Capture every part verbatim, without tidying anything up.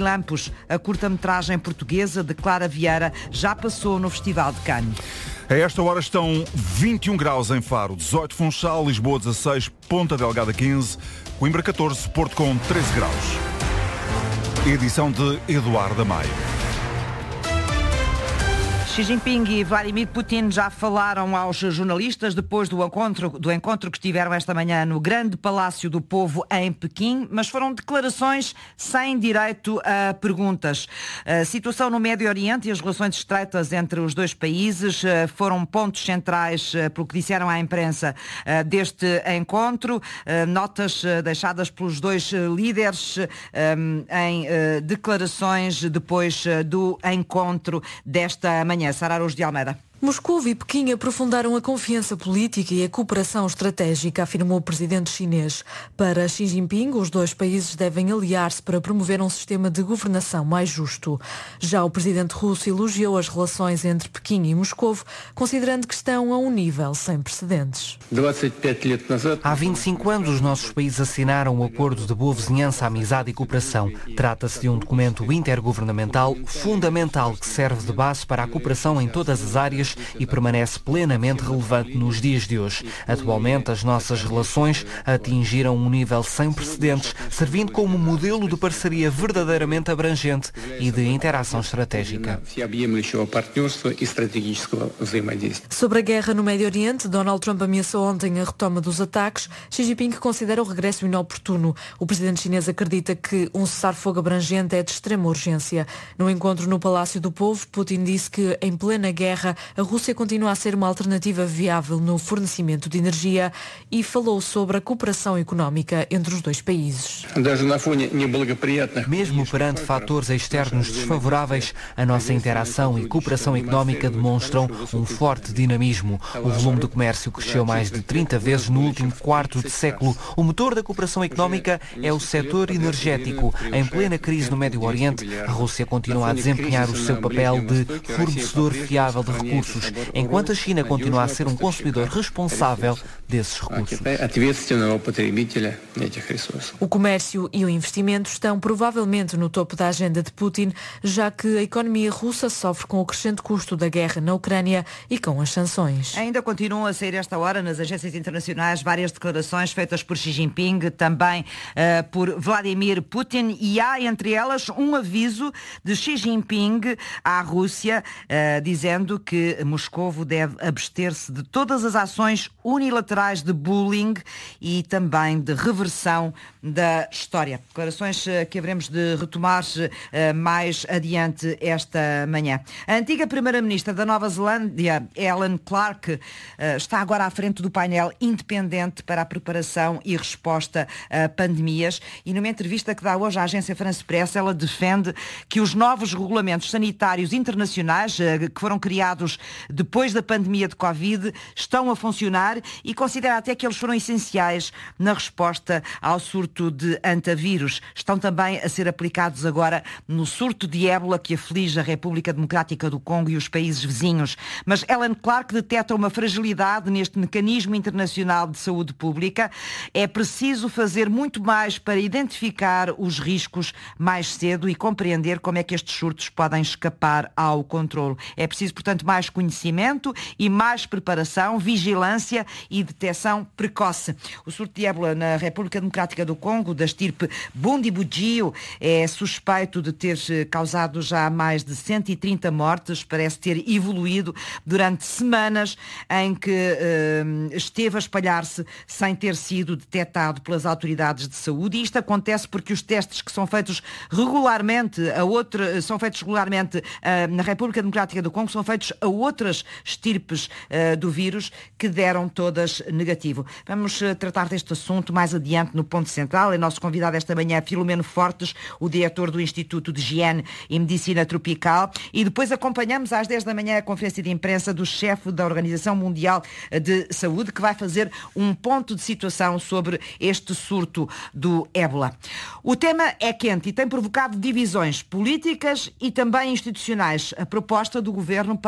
Pirilampos. A curta-metragem portuguesa de Clara Vieira já passou no Festival de Cannes. A esta hora estão vinte e um graus em Faro, dezoito Funchal, Lisboa dezasseis, Ponta Delgada quinze, Coimbra catorze, Porto com treze graus. Edição de Eduardo Maio. Xi Jinping e Vladimir Putin já falaram aos jornalistas depois do encontro, do encontro que tiveram esta manhã no Grande Palácio do Povo em Pequim, mas foram declarações sem direito a perguntas. A situação no Médio Oriente e as relações estreitas entre os dois países foram pontos centrais, pelo que disseram à imprensa, deste encontro. Notas deixadas pelos dois líderes em declarações depois do encontro desta manhã. Sara Araújo de Almeida. Moscou e Pequim aprofundaram a confiança política e a cooperação estratégica, afirmou o presidente chinês. Para Xi Jinping, os dois países devem aliar-se para promover um sistema de governação mais justo. Já o presidente russo elogiou as relações entre Pequim e Moscou, considerando que estão a um nível sem precedentes. Há vinte e cinco anos os nossos países assinaram o Acordo de Boa Vizinhança, Amizade e Cooperação. Trata-se de um documento intergovernamental fundamental que serve de base para a cooperação em todas as áreas e permanece plenamente relevante nos dias de hoje. Atualmente, as nossas relações atingiram um nível sem precedentes, servindo como modelo de parceria verdadeiramente abrangente e de interação estratégica. Sobre a guerra no Médio Oriente, Donald Trump ameaçou ontem a retoma dos ataques. Xi Jinping considera o regresso inoportuno. O presidente chinês acredita que um cessar-fogo abrangente é de extrema urgência. No encontro no Palácio do Povo, Putin disse que, em plena guerra, a Rússia continua a ser uma alternativa viável no fornecimento de energia e falou sobre a cooperação económica entre os dois países. Mesmo perante fatores externos desfavoráveis, a nossa interação e cooperação económica demonstram um forte dinamismo. O volume de comércio cresceu mais de trinta vezes no último quarto de século. O motor da cooperação económica é o setor energético. Em plena crise no Médio Oriente, a Rússia continua a desempenhar o seu papel de fornecedor fiável de recursos, enquanto a China continua a ser um consumidor responsável desses recursos. O comércio e o investimento estão provavelmente no topo da agenda de Putin, já que a economia russa sofre com o crescente custo da guerra na Ucrânia e com as sanções. Ainda continuam a sair esta hora nas agências internacionais várias declarações feitas por Xi Jinping, também uh, por Vladimir Putin, e há entre elas um aviso de Xi Jinping à Rússia, uh, dizendo que Moscovo deve abster-se de todas as ações unilaterais de bullying e também de reversão da história. Declarações que haveremos de retomar mais adiante esta manhã. A antiga Primeira-Ministra da Nova Zelândia, Helen Clark, está agora à frente do painel independente para a preparação e resposta a pandemias, e numa entrevista que dá hoje à agência France Press, ela defende que os novos regulamentos sanitários internacionais que foram criados depois da pandemia de Covid estão a funcionar e considera até que eles foram essenciais na resposta ao surto de antavírus. Estão também a ser aplicados agora no surto de ébola que aflige a República Democrática do Congo e os países vizinhos. Mas Helen Clark detecta uma fragilidade neste mecanismo internacional de saúde pública. É preciso fazer muito mais para identificar os riscos mais cedo e compreender como é que estes surtos podem escapar ao controlo. É preciso, portanto, mais conhecimento e mais preparação, vigilância e detecção precoce. O surto de ébola na República Democrática do Congo, da estirpe Bundibugyo, é suspeito de ter causado já mais de cento e trinta mortes, parece ter evoluído durante semanas em que eh, esteve a espalhar-se sem ter sido detectado pelas autoridades de saúde, e isto acontece porque os testes que são feitos regularmente a outra, são feitos regularmente eh, na República Democrática do Congo, são feitos a outras estirpes uh, do vírus que deram todas negativo. Vamos uh, tratar deste assunto mais adiante no Ponto Central. É nosso convidado esta manhã Filomeno Fortes, o diretor do Instituto de Higiene e Medicina Tropical, e depois acompanhamos às dez da manhã a conferência de imprensa do chefe da Organização Mundial de Saúde, que vai fazer um ponto de situação sobre este surto do ébola. O tema é quente e tem provocado divisões políticas e também institucionais. A proposta do governo para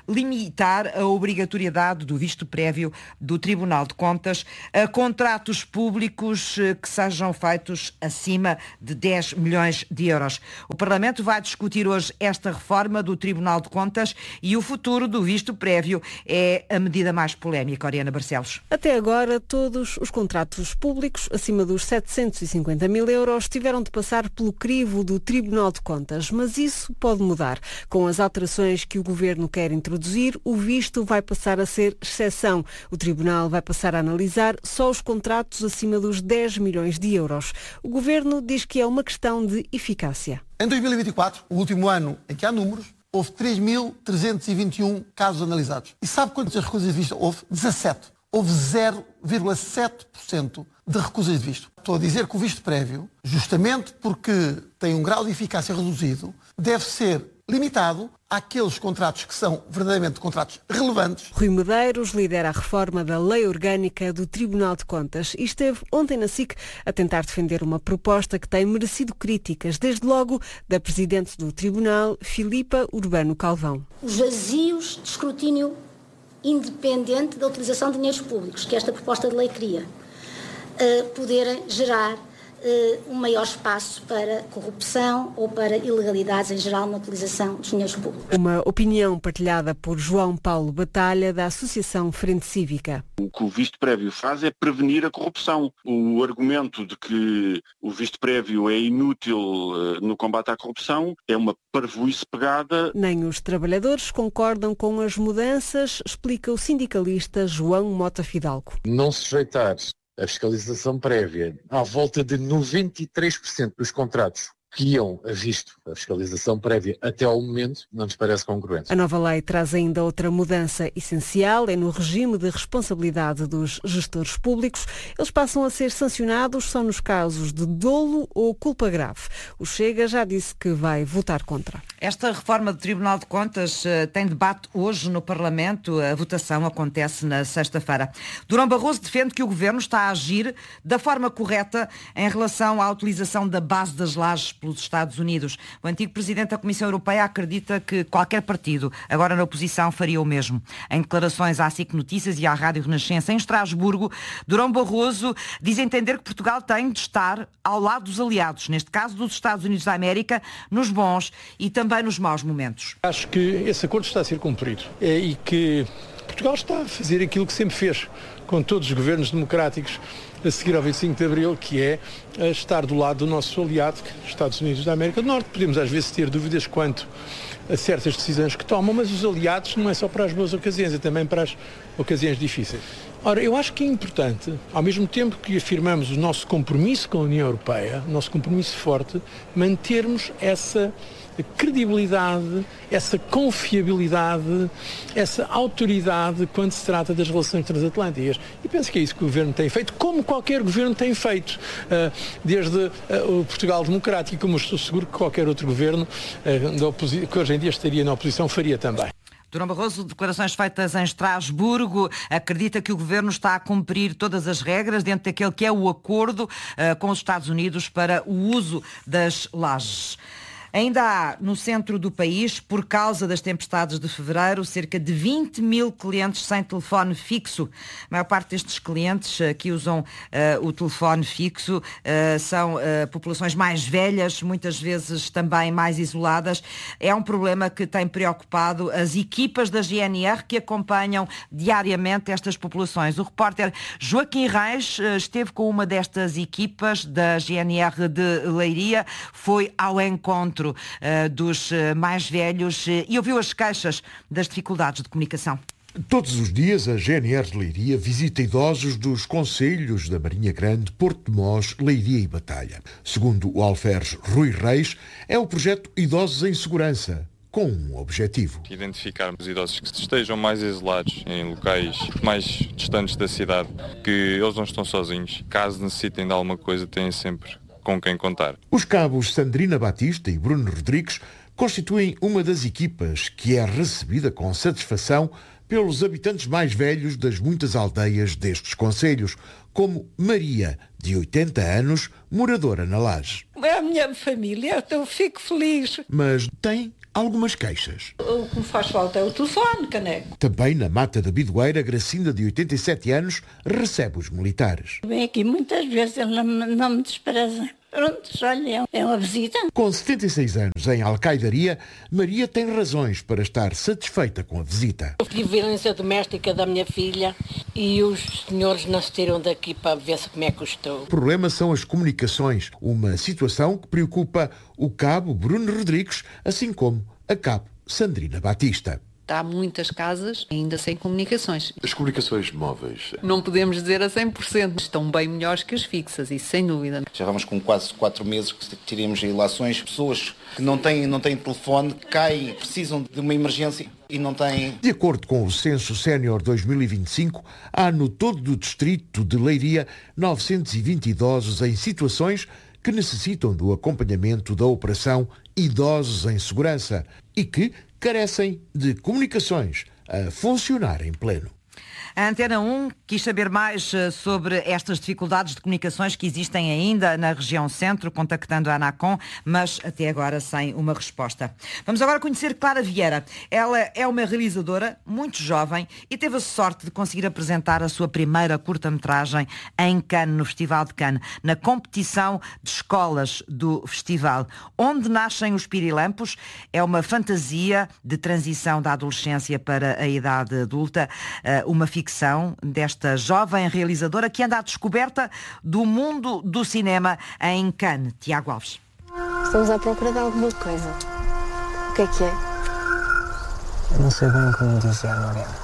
limitar a obrigatoriedade do visto prévio do Tribunal de Contas a contratos públicos que sejam feitos acima de dez milhões de euros. O Parlamento vai discutir hoje esta reforma do Tribunal de Contas e o futuro do visto prévio é a medida mais polémica. Oriana Barcelos. Até agora, todos os contratos públicos acima dos setecentos e cinquenta mil euros tiveram de passar pelo crivo do Tribunal de Contas, mas isso pode mudar. Com as alterações que o Governo quer introduzir, o visto vai passar a ser exceção. O Tribunal vai passar a analisar só os contratos acima dos dez milhões de euros. O Governo diz que é uma questão de eficácia. Em dois mil e vinte e quatro, o último ano em que há números, houve três mil trezentos e vinte e um casos analisados. E sabe quantas recusas de visto houve? dezassete. Houve zero vírgula sete por cento de recusas de visto. Estou a dizer que o visto prévio, justamente porque tem um grau de eficácia reduzido, deve ser limitado àqueles contratos que são verdadeiramente contratos relevantes. Rui Medeiros lidera a reforma da Lei Orgânica do Tribunal de Contas e esteve ontem na S I C a tentar defender uma proposta que tem merecido críticas, desde logo da Presidente do Tribunal, Filipa Urbano Calvão. Os vazios de escrutínio independente da utilização de dinheiros públicos, que esta proposta de lei cria, uh, poderem gerar uh, um maior espaço para corrupção ou para ilegalidades em geral na utilização dos dinheiros públicos. Uma opinião partilhada por João Paulo Batalha, da Associação Frente Cívica. O que o visto prévio faz é prevenir a corrupção. O argumento de que o visto prévio é inútil uh, no combate à corrupção é uma parvoíce pegada. Nem os trabalhadores concordam com as mudanças, explica o sindicalista João Mota Fidalgo. Não sujeitar a fiscalização prévia à volta de noventa e três por cento dos contratos que iam a visto a fiscalização prévia até ao momento, não nos parece congruente. A nova lei traz ainda outra mudança essencial, é no regime de responsabilidade dos gestores públicos. Eles passam a ser sancionados só nos casos de dolo ou culpa grave. O Chega já disse que vai votar contra. Esta reforma do Tribunal de Contas uh, tem debate hoje no Parlamento. A votação acontece na sexta-feira. Durão Barroso defende que o Governo está a agir da forma correta em relação à utilização da base das lajes pelos Estados Unidos. O antigo Presidente da Comissão Europeia acredita que qualquer partido, agora na oposição, faria o mesmo. Em declarações à S I C Notícias e à Rádio Renascença em Estrasburgo, Durão Barroso diz entender que Portugal tem de estar ao lado dos aliados, neste caso dos Estados Unidos da América, nos bons e também nos maus momentos. Acho que esse acordo está a ser cumprido e que Portugal está a fazer aquilo que sempre fez com todos os governos democráticos a seguir ao vinte e cinco de Abril, que é estar do lado do nosso aliado, os Estados Unidos da América do Norte. Podemos às vezes ter dúvidas quanto a certas decisões que tomam, mas os aliados não é só para as boas ocasiões, é também para as ocasiões difíceis. Ora, eu acho que é importante, ao mesmo tempo que afirmamos o nosso compromisso com a União Europeia, o nosso compromisso forte, mantermos essa credibilidade, essa confiabilidade, essa autoridade quando se trata das relações transatlânticas. E penso que é isso que o Governo tem feito, como qualquer Governo tem feito, desde o Portugal Democrático, como estou seguro que qualquer outro Governo que hoje em dia estaria na oposição faria também. Durão Barroso, declarações feitas em Estrasburgo, acredita que o Governo está a cumprir todas as regras dentro daquele que é o acordo uh, com os Estados Unidos para o uso das lajes. Ainda há no centro do país, por causa das tempestades de fevereiro, cerca de vinte mil clientes sem telefone fixo. A maior parte destes clientes uh, que usam uh, o telefone fixo uh, são uh, populações mais velhas, muitas vezes também mais isoladas. É um problema que tem preocupado as equipas da G N R que acompanham diariamente estas populações. O repórter Joaquim Reis uh, esteve com uma destas equipas da G N R de Leiria, foi ao encontro Uh, dos uh, mais velhos uh, e ouviu as queixas das dificuldades de comunicação. Todos os dias a G N R de Leiria visita idosos dos concelhos da Marinha Grande, Porto de Mós, Leiria e Batalha. Segundo o alferes Rui Reis, é o projeto Idosos em Segurança, com um objetivo. Identificarmos idosos que estejam mais isolados em locais mais distantes da cidade, que eles não estão sozinhos. Caso necessitem de alguma coisa, têm sempre com quem contar. Os cabos Sandrina Batista e Bruno Rodrigues constituem uma das equipas que é recebida com satisfação pelos habitantes mais velhos das muitas aldeias destes concelhos, como Maria, de oitenta anos, moradora na Laje. É a minha família, eu fico feliz. Mas tem algumas queixas. O que me faz falta é o telefone, caneco. Também na Mata da Bidoeira, Gracinda, de oitenta e sete anos, recebe os militares. Vem aqui muitas vezes, eles não, não me desprezam. Pronto, olha, é uma visita. Com setenta e seis anos em Alcaidaria, Maria tem razões para estar satisfeita com a visita. Eu tive violência doméstica da minha filha e os senhores não se tiram daqui para ver como é que eu estou. O problema são as comunicações, uma situação que preocupa o cabo Bruno Rodrigues, assim como a cabo Sandrina Batista. Há muitas casas ainda sem comunicações. As comunicações móveis? Não podemos dizer a cem por cento. Estão bem melhores que as fixas, isso sem dúvida. Já vamos com quase quatro meses que tiremos ilações. Pessoas que não têm, não têm telefone, caem, precisam de uma emergência e não têm... De acordo com o Censo Sénior dois mil e vinte e cinco, há no todo o distrito de Leiria novecentos e vinte idosos em situações que necessitam do acompanhamento da operação Idosos em Segurança e que carecem de comunicações a funcionar em pleno. A Antena um quis saber mais sobre estas dificuldades de comunicações que existem ainda na região centro, contactando a ANACOM, mas até agora sem uma resposta. Vamos agora conhecer Clara Vieira. Ela é uma realizadora muito jovem e teve a sorte de conseguir apresentar a sua primeira curta-metragem em Cannes, no Festival de Cannes, na competição de escolas do festival. Onde Nascem os Pirilampos é uma fantasia de transição da adolescência para a idade adulta, uma ficção desta jovem realizadora que anda à descoberta do mundo do cinema em Cannes. Tiago Alves. Estamos à procura de alguma coisa. O que é que é? Eu não sei bem como dizer, Lorena.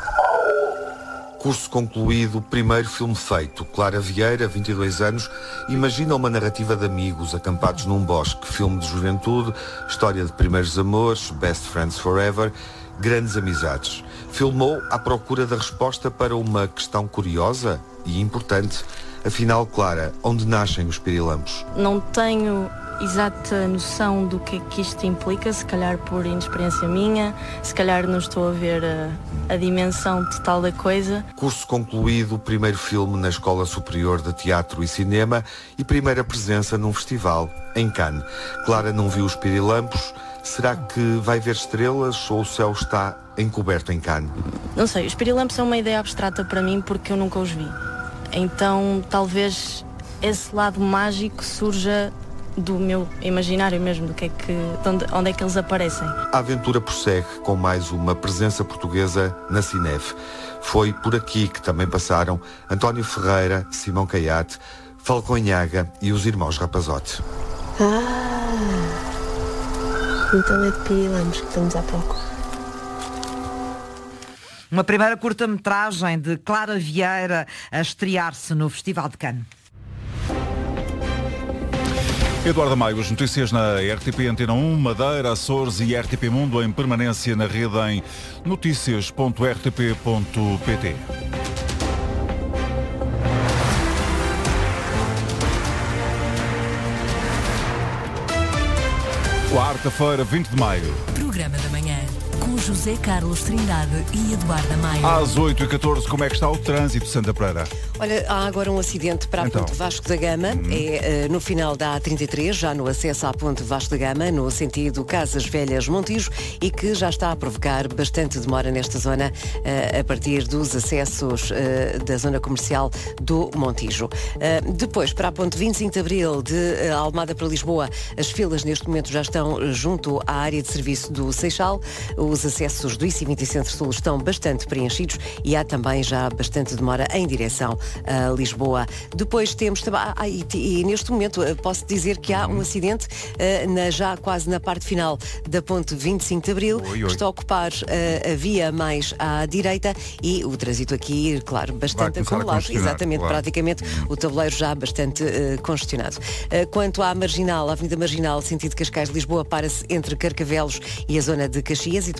Curso concluído, primeiro filme feito. Clara Vieira, vinte e dois anos, imagina uma narrativa de amigos acampados num bosque. Filme de juventude, história de primeiros amores, best friends forever, grandes amizades. Filmou à procura da resposta para uma questão curiosa e importante. Afinal, Clara, onde nascem os pirilampos? Não tenho exata noção do que é que isto implica, se calhar por inexperiência minha, se calhar não estou a ver a, a dimensão total da coisa. Curso concluído, primeiro filme na Escola Superior de Teatro e Cinema e primeira presença num festival em Cannes. Clara não viu os pirilampos. Será que vai ver estrelas ou o céu está encoberto em Cannes? Não sei, os pirilampos são uma ideia abstrata para mim porque eu nunca os vi. Então talvez esse lado mágico surja do meu imaginário mesmo, do que é que, de onde, onde é que eles aparecem. A aventura prossegue com mais uma presença portuguesa na Cinef. Foi por aqui que também passaram António Ferreira, Simão Caiate, Falconhaga e os irmãos Rapazote. Ah, então é de pirilampos que estamos à procura. Uma primeira curta-metragem de Clara Vieira a estrear-se no Festival de Cannes. Eduardo Maio, as notícias na R T P Antena um, Madeira, Açores e R T P Mundo em permanência na rede em notícias ponto r t p ponto p t. Quarta-feira, vinte de maio. Programa da manhã, com José Carlos Trindade e Eduardo Maio. Às oito e catorze, como é que está o trânsito, Santa Pereira? Olha, há agora um acidente para a então. Ponte Vasco da Gama, hum. é uh, no final da A trinta e três, já no acesso à Ponte Vasco da Gama, no sentido Casas Velhas Montijo, e que já está a provocar bastante demora nesta zona, uh, a partir dos acessos uh, da zona comercial do Montijo. Uh, depois, para a Ponte vinte e cinco de Abril, de uh, Almada para Lisboa, as filas neste momento já estão junto à área de serviço do Seixal. Os acessos do I C vinte e Centro-Sul estão bastante preenchidos e há também já bastante demora em direção a Lisboa. Depois temos também, ah, e, e neste momento posso dizer que há um acidente uh, na, já quase na parte final da Ponte vinte e cinco de Abril, oi, oi. que está a ocupar uh, a via mais à direita e o trânsito aqui, claro, bastante acumulado. Exatamente, claro. Praticamente o tabuleiro já bastante uh, congestionado. Uh, quanto à Marginal, a Avenida Marginal, sentido Cascais de Lisboa, para-se entre Carcavelos e a zona de Caxias e depois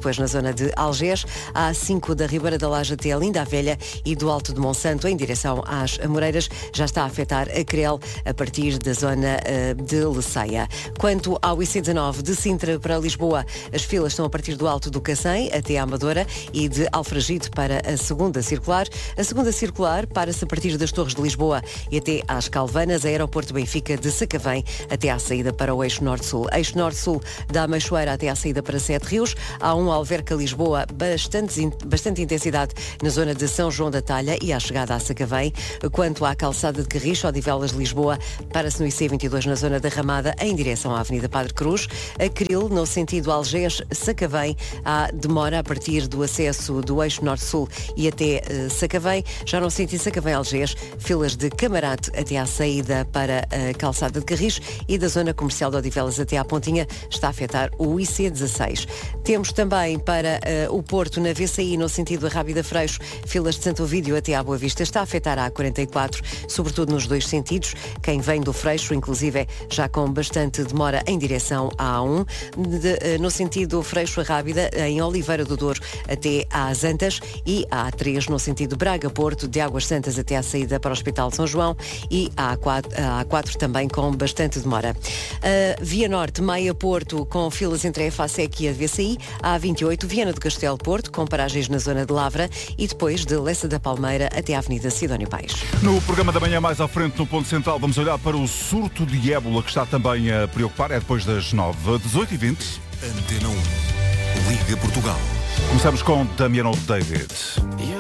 depois na zona de Algés, a A cinco da Ribeira da Laje até a Linda a Velha e do Alto de Monsanto em direção às Amoreiras já está a afetar a Crel a partir da zona uh, de Leceia. Quanto ao I C dezanove de Sintra para Lisboa, as filas estão a partir do Alto do Cacém até à Amadora e de Alfragide para a segunda circular. A segunda circular para-se a partir das Torres de Lisboa e até às Calvanas, a Aeroporto Benfica de Sacavém até à saída para o Eixo Norte-Sul. Eixo Norte-Sul da Meixoeira até à saída para Sete Rios. Há um Alverca-Lisboa, bastante, bastante intensidade na zona de São João da Talha e à chegada a Sacavém. Quanto à calçada de Carris, Odivelas-Lisboa, para-se no I C vinte e dois na zona da Ramada em direção à Avenida Padre Cruz. A Cril, no sentido Algés-Sacavém, há demora a partir do acesso do Eixo Norte-Sul e até uh, Sacavém. Já no sentido Sacavém-Algés, filas de Camarate até à saída para a calçada de Carris e da zona comercial de Odivelas até à Pontinha está a afetar o I C dezasseis. Temos também para uh, o Porto, na V C I, no sentido Rábida Freixo, filas de Santo Ovídio até à Boa Vista, está a afetar a A quarenta e quatro, sobretudo nos dois sentidos. Quem vem do Freixo, inclusive, já com bastante demora em direção à A um, de, uh, no sentido Freixo a Rábida, em Oliveira do Douro até às Antas, e a A três no sentido Braga-Porto, de Águas Santas até à saída para o Hospital de São João, e a A quatro, a A quatro também com bastante demora. Uh, Via Norte, Maia-Porto, com filas entre a EFASEC e a V C I, a A vinte e oito, Viana do Castelo-Porto, com paragens na zona de Lavra, e depois de Lessa da Palmeira até à Avenida Sidónio Paes. No programa da manhã mais à frente, no ponto central, vamos olhar para o surto de ébola que está também a preocupar. É depois das nove, dezoito e vinte. Antena um. Liga Portugal. Começamos com Damiano David.